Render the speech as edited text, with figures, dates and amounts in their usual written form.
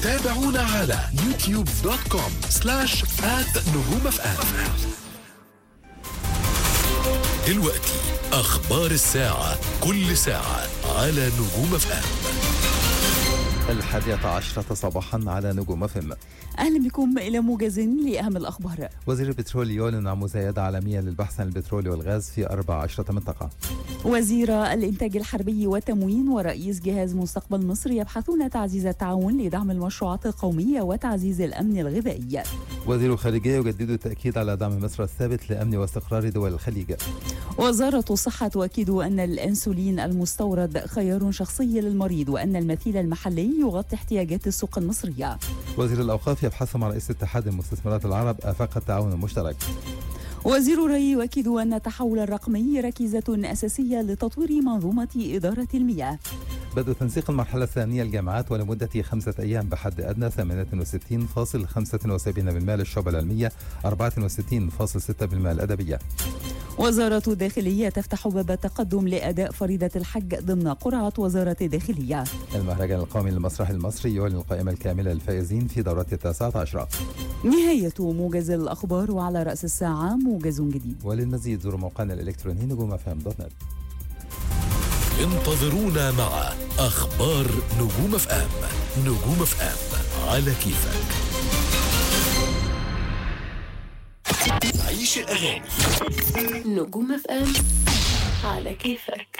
تابعونا على youtube.com/@نجومفم. دلوقتي أخبار الساعة، كل ساعة على نجوم FM. 11 صباحا على نجوم FM. أهلا بكم إلى موجز لأهم الأخبار. وزير البترول يعلن عن مزايدة عالمية للبحث عن البترول والغاز في 14 منطقة. وزير الإنتاج الحربي والتموين ورئيس جهاز مستقبل مصر يبحثون تعزيز التعاون لدعم المشروعات القومية وتعزيز الأمن الغذائي. وزير الخارجية يجدد التأكيد على دعم مصر الثابت لأمن واستقرار دول الخليج. وزارة الصحة تؤكد أن الأنسولين المستورد خيار شخصي للمريض وأن المثيل المحلي يغطي احتياجات السوق المصرية. وزير الأوقاف يبحث مع رئيس اتحاد المستثمرات العرب آفاق التعاون المشترك. وزير الري يؤكد أن التحول الرقمي ركيزة أساسية لتطوير منظومة إدارة المياه. بدء تنسيق المرحلة الثانية للجامعات ولمدة 5 أيام بحد أدنى 68.75% للشعب العلمية، 64.6% الأدبية. وزارة الداخلية تفتح باب التقدم لأداء فريضة الحج ضمن قرعة وزارة الداخلية. المهرجان القومي للمسرح المصري يعلن القائمة الكاملة للفائزين في دورة 19. نهاية موجز الأخبار، وعلى رأس الساعة موجز جديد. وللمزيد زوروا موقعنا الإلكتروني نجومفم.net. انتظرونا مع أخبار نجوم FM. نجوم FM على كيفك. عيش الأغاني. نجوم FM على كيفك.